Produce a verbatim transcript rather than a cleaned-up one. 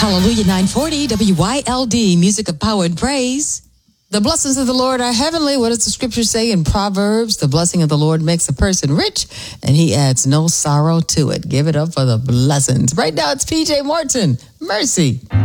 Hallelujah, nine forty W Y L D, music of power and praise. The blessings of the Lord are heavenly. What does the scripture say in Proverbs? The blessing of the Lord makes a person rich, and he adds no sorrow to it. Give it up for the blessings. Right now, it's P J Morton. Mercy.